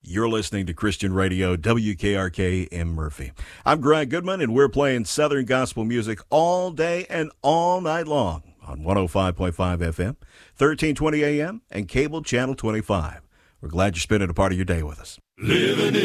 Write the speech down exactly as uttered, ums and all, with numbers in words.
You're listening to Christian Radio, W K R K in Murphy. I'm Greg Goodman, and we're playing Southern gospel music all day and all night long on one oh five point five F M, thirteen twenty A M, and cable channel twenty-five. We're glad you're spending a part of your day with us. Living